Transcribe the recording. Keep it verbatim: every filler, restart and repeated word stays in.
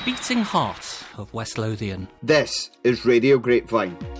beating heart of West Lothian. This is Radio Grapevine.